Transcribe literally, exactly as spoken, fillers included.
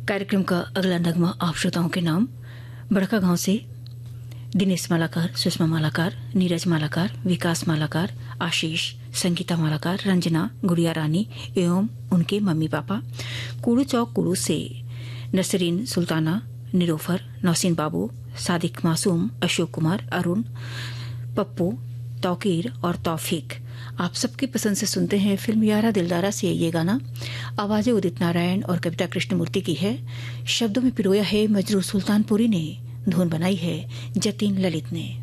कार्यक्रम का अगला नगमा आप श्रोताओं के नाम बड़का गांव से दिनेश मालाकार, सुषमा मालाकार, नीरज मालाकार, विकास मालाकार, आशीष, संगीता मालाकार, रंजना, गुड़िया रानी एवं उनके मम्मी पापा, कूड़ू चौक कूड़ू से नसरीन सुल्ताना, निरोफर, नौसीन बाबू, सादिक मासूम, अशोक कुमार, अरुण, पप्पू, तौकीर और तौफीक। आप सबकी पसंद से सुनते हैं फिल्म यारा दिलदारा से ये गाना। आवाजें उदित नारायण और कविता कृष्णमूर्ति की है। शब्दों में पिरोया है मजरू सुल्तानपुरी ने, धुन बनाई है जतीन ललित ने।